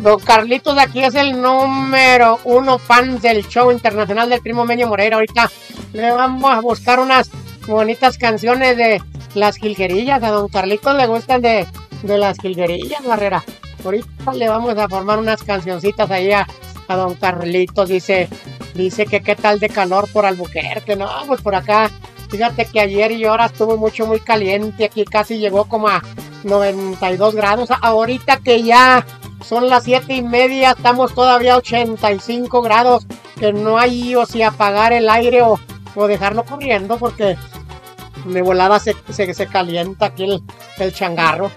Don Carlitos de aquí es el número 1 fan del show internacional del Primo Meño Moreira. Ahorita le vamos a buscar unas bonitas canciones de las jilguerillas. A Don Carlitos le gustan de las jilguerillas, Barrera. Ahorita le vamos a formar unas cancioncitas ahí a Don Carlitos. Dice que qué tal de calor por Albuquerque. No, pues por acá, fíjate que ayer y ahora estuvo muy caliente. Aquí casi llegó como a 92 grados. Ahorita que ya son las 7:30, estamos todavía a 85 grados. Que no hay o si apagar el aire o dejarlo corriendo, porque de volada se calienta aquí el changarro.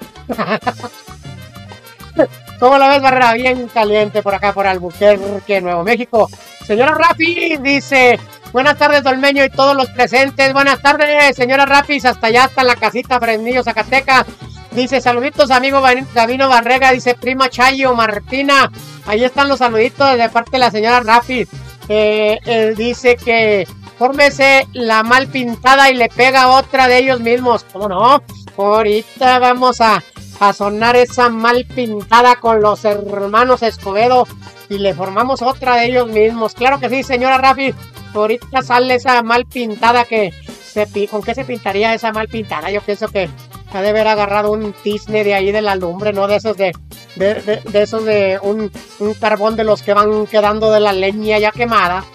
¿Cómo lo ves, Barrera? Bien caliente por acá, por Albuquerque, Nuevo México. Señora Rafi dice: buenas tardes, Don Meño y todos los presentes. Buenas tardes, señora Rafi, hasta allá, hasta la casita Fresnillo, Zacatecas. Dice: saluditos, amigo Gabino Barrega. Dice: prima Chayo, Martina. Ahí están los saluditos de parte de la señora Rafi. Dice que fórmese la mal pintada y le pega otra de ellos mismos. ¿Cómo no? Ahorita vamos a sonar esa mal pintada con los hermanos Escobedo y le formamos otra de ellos mismos. Claro que sí, señora Rafi. Ahorita sale esa mal pintada ¿con qué se pintaría esa mal pintada? Yo pienso que ha de haber agarrado un tizne de ahí de la lumbre, ¿no? De esos de un carbón de los que van quedando de la leña ya quemada.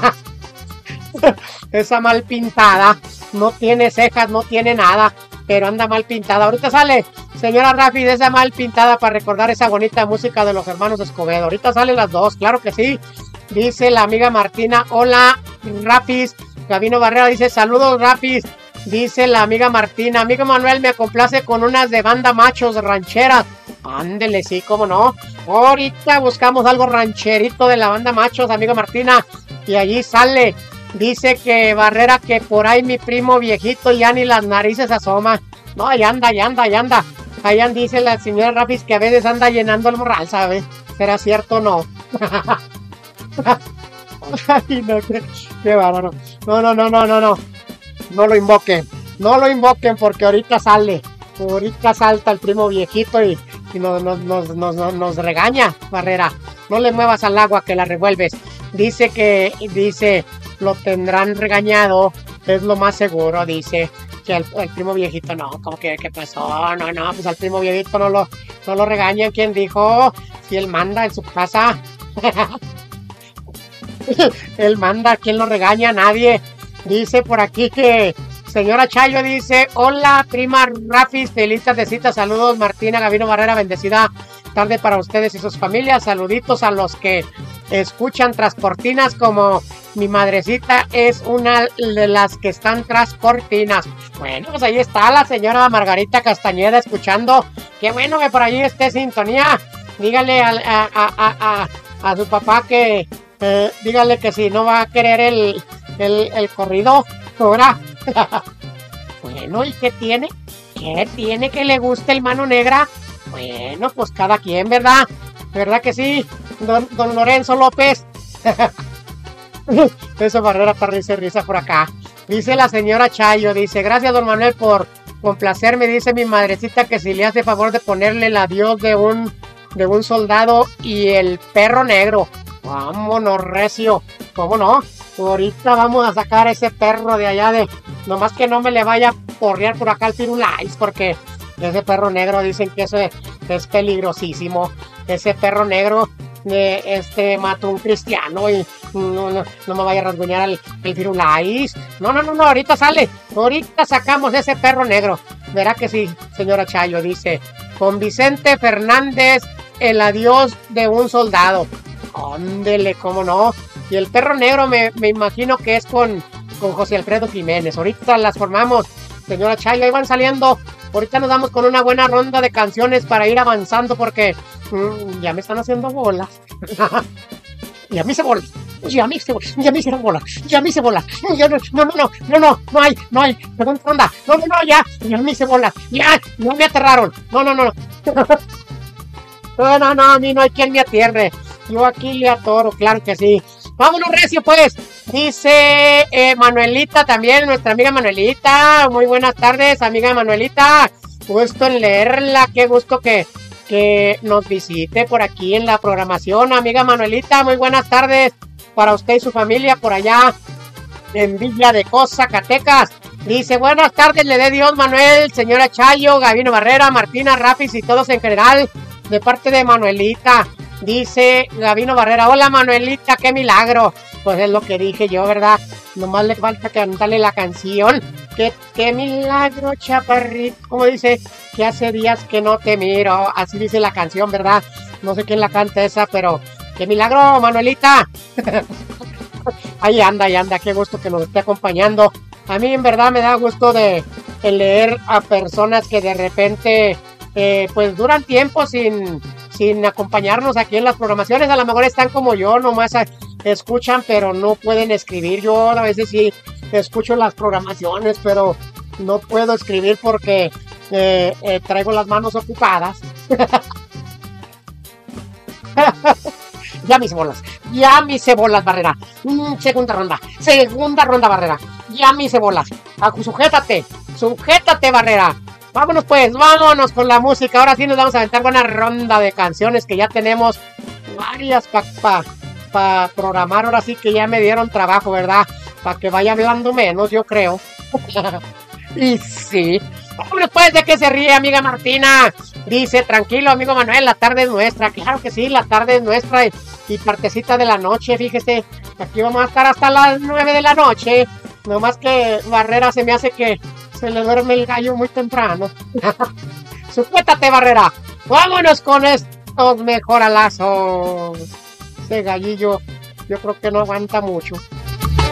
Esa mal pintada no tiene cejas, no tiene nada, pero anda mal pintada. Ahorita sale, señora Rafi, de esa mal pintada para recordar esa bonita música de los hermanos Escobedo. Ahorita salen las dos, claro que sí. Dice la amiga Martina: hola, Rafis. Gabino Barrera dice: saludos, Rafis. Dice la amiga Martina: amigo Manuel, me complace con unas de banda machos rancheras. Ándele, sí, cómo no. Ahorita buscamos algo rancherito de la banda machos, amiga Martina, y allí sale. Dice que Barrera, que por ahí mi primo viejito ya ni las narices asoma. No, ahí anda. Ahí dice la señora Rafis que a veces anda llenando el morral, ¿sabes? ¿Será cierto o no? Ay, no, qué bárbaro. No. No lo invoquen porque ahorita sale. Ahorita salta el primo viejito y nos regaña, Barrera. No le muevas al agua que la revuelves. Dice, lo tendrán regañado, es lo más seguro. Dice que el primo viejito no, como que ¿qué pasó? No, pues al primo viejito no lo regañan. ¿Quién dijo? Si él manda en su casa. Él manda, ¿quién lo regaña? Nadie. Dice por aquí que señora Chayo dice: hola, prima Rafis, feliz tardecita, saludos, Martina Gabino Barrera, bendecida tarde para ustedes y sus familias. Saluditos a los que escuchan tras cortinas, como mi madrecita es una de las que están tras cortinas. Bueno, pues ahí está la señora Margarita Castañeda escuchando. Qué bueno que por ahí esté sintonía. Dígale a su papá que dígale que si no va a querer el corrido ahora. Bueno, ¿y qué tiene? ¿Qué tiene que le guste el Mano Negra? Bueno, pues cada quien, ¿verdad? ¿Verdad que sí? Don Lorenzo López. Eso, Barrera, para risa por acá. Dice la señora Chayo, dice: gracias, don Manuel, por complacerme. Dice mi madrecita que si le hace favor de ponerle el adiós de un soldado y el perro negro. Vámonos, recio. ¿Cómo no? Ahorita vamos a sacar a ese perro de allá nomás que no me le vaya a porrear por acá el Firulais, porque ese perro negro dicen que eso es peligrosísimo. Ese perro negro mató a un cristiano y no me vaya a rasguñar el Firulais. No, ahorita sale. Ahorita sacamos ese perro negro. Verá que sí, señora Chayo. Dice: con Vicente Fernández, el adiós de un soldado. Ándele, cómo no. Y el perro negro me imagino que es con José Alfredo Jiménez. Ahorita las formamos, señora Chayo, ahí van saliendo. Ahorita nos damos con una buena ronda de canciones para ir avanzando, porque ya me están haciendo bolas. Ya me hice bolas. Ya me hicieron bolas. Ya no hay. Segunda ronda. Ya me hice bolas. Ya me aterraron. No. No, a mí no hay quien me atierre. Yo aquí le atoro, claro que sí. Vámonos, recio, pues. Dice Manuelita también, nuestra amiga Manuelita. Muy buenas tardes, amiga Manuelita. Gusto en leerla, qué gusto que que nos visite por aquí en la programación. Amiga Manuelita, muy buenas tardes para usted y su familia por allá en Villa de Cosa, Zacatecas. Dice, buenas tardes, le dé Dios, Manuel, señora Chayo, Gabino Barrera, Martina, Rafis y todos en general, de parte de Manuelita. Dice Gabino Barrera, hola Manuelita, qué milagro. Pues es lo que dije yo, ¿verdad? Nomás le falta cantarle la canción. Qué milagro, chaparrito. Como dice, que hace días que no te miro. Así dice la canción, ¿verdad? No sé quién la canta esa, pero qué milagro, Manuelita. Ahí anda, qué gusto que nos esté acompañando. A mí en verdad me da gusto de leer a personas que de repente pues duran tiempo sin acompañarnos aquí en las programaciones. A lo mejor están como yo, nomás escuchan pero no pueden escribir. Yo a veces sí escucho las programaciones, pero no puedo escribir porque traigo las manos ocupadas. Ya mis bolas, Barrera. Segunda ronda, Barrera. Ya mis bolas. Sujétate, Barrera. Vámonos pues, vámonos con la música. Ahora sí nos vamos a aventar buena ronda de canciones que ya tenemos varias para programar. Ahora sí que ya me dieron trabajo, ¿verdad? Para que vaya hablando menos, yo creo. Y sí. Vámonos pues, ¿de qué se ríe, amiga Martina? Dice, tranquilo, amigo Manuel, la tarde es nuestra. Claro que sí, la tarde es nuestra y partecita de la noche, fíjese. Aquí vamos a estar hasta las 9 de la noche. Nomás que Barrera se me hace que se le duerme el gallo muy temprano. Sujétate, Barrera. Vámonos con estos mejoralazos. Ese gallillo yo creo que no aguanta mucho.